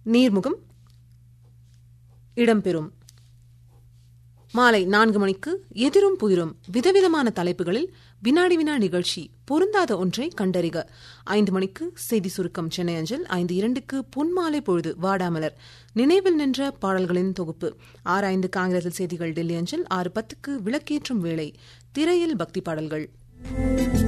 நீர்முகம் இடம்பெறும். மாலை 4 மணிக்கு எதிரும் புதிரும் விதவிதமான தலைப்புகளில் வினாடி வினா நிகழ்ச்சி பொருந்தாத ஒன்றை கண்டறிக. 5 மணிக்கு செய்தி சுருக்கம் சென்னை அஞ்சல். 5:02க்கு பொன்மாலை பொழுது வாடாமலர் நினைவில் நின்ற பாடல்களின் தொகுப்பு. 6:05க்கு ஆங்கிலத்தில் செய்திகள் டெல்லி அஞ்சல். 6:10க்கு விளக்கேற்றும் வேளை திரையில் பக்தி பாடல்கள்.